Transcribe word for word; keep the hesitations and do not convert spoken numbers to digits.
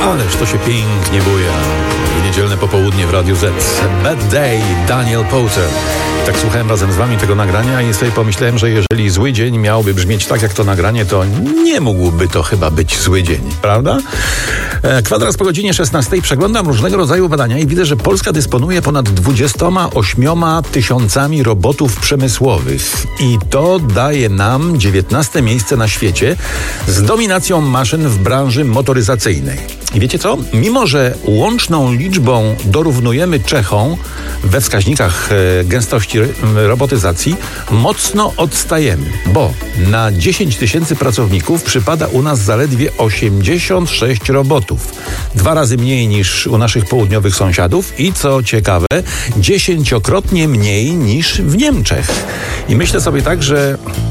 Ależ to się pięknie buja. W niedzielne popołudnie w Radiu Z. Bad Day, Daniel Powter. Tak słuchałem razem z wami tego nagrania i sobie pomyślałem, że jeżeli zły dzień miałby brzmieć tak jak to nagranie, to nie mógłby to chyba być zły dzień, prawda? E, Kwadras po godzinie szesnastej. Przeglądam różnego rodzaju badania i widzę, że Polska dysponuje ponad dwudziestoma ośmioma tysiącami robotów przemysłowych. I to daje nam dziewiętnaste miejsce na świecie z dominacją maszyn w branży motoryzacyjnej. I wiecie co? Mimo że łączną liczbą dorównujemy Czechom we wskaźnikach e, gęstości robotyzacji, mocno odstajemy, bo na dziesięć tysięcy pracowników przypada u nas zaledwie osiemdziesiąt sześć robotów. Dwa razy mniej niż u naszych południowych sąsiadów i co ciekawe, dziesięciokrotnie mniej niż w Niemczech. I myślę sobie tak, że